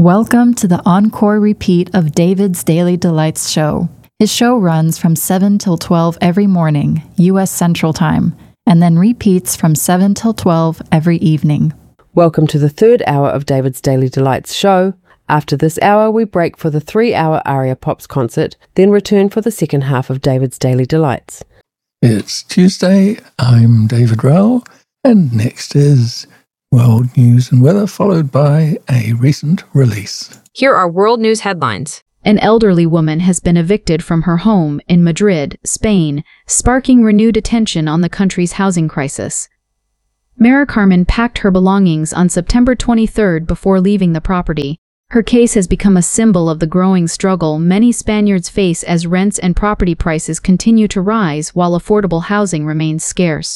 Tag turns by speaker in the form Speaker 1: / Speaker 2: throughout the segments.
Speaker 1: Welcome to the encore repeat of David's Daily Delights show. His show runs from 7 till 12 every morning, U.S. Central Time, and then repeats from 7 till 12 every evening.
Speaker 2: Welcome to the third hour of David's Daily Delights show. After this hour, we break for the 3-hour Aria Pops concert, then return for the second half of David's Daily Delights.
Speaker 3: It's Tuesday, I'm David Rowell, and next is World News and Weather, followed by a recent release.
Speaker 4: Here are world news headlines.
Speaker 5: An elderly woman has been evicted from her home in Madrid, Spain, sparking renewed attention on the country's housing crisis. Mara Carmen packed her belongings on September 23rd before leaving the property. Her case has become a symbol of the growing struggle many Spaniards face as rents and property prices continue to rise while affordable housing remains scarce.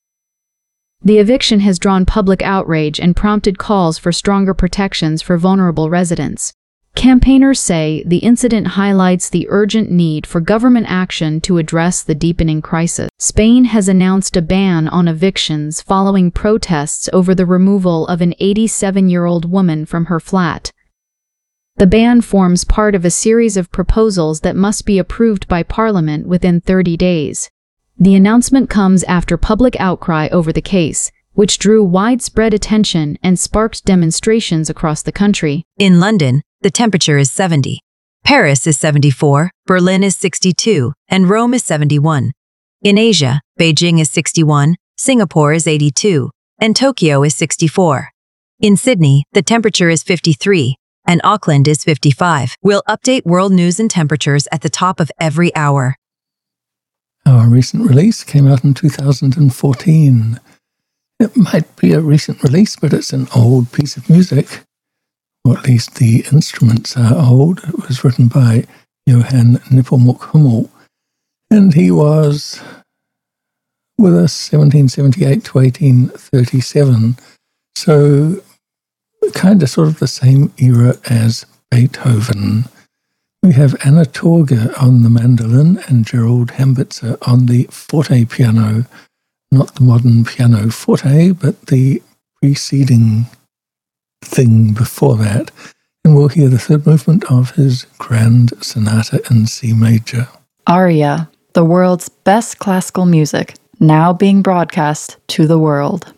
Speaker 5: The eviction has drawn public outrage and prompted calls for stronger protections for vulnerable residents. Campaigners say the incident highlights the urgent need for government action to address the deepening crisis. Spain has announced a ban on evictions following protests over the removal of an 87-year-old woman from her flat. The ban forms part of a series of proposals that must be approved by Parliament within 30 days. The announcement comes after public outcry over the case, which drew widespread attention and sparked demonstrations across the country.
Speaker 6: In London, the temperature is 70. Paris is 74, Berlin is 62, and Rome is 71. In Asia, Beijing is 61, Singapore is 82, and Tokyo is 64. In Sydney, the temperature is 53, and Auckland is 55. We'll update world news and temperatures at the top of every hour.
Speaker 3: Our recent release came out in 2014. It might be a recent release, but it's an old piece of music. Or at least the instruments are old. It was written by Johann Nepomuk Hummel, and he was with us 1778 to 1837. So kind of sort of the same era as Beethoven. We have Anna Torge on the mandolin and Gerald Hambitzer on the forte piano, not the modern piano forte, but the preceding thing before that. And we'll hear the third movement of his Grand Sonata in C major.
Speaker 1: Aria, the world's best classical music, now being broadcast to the world.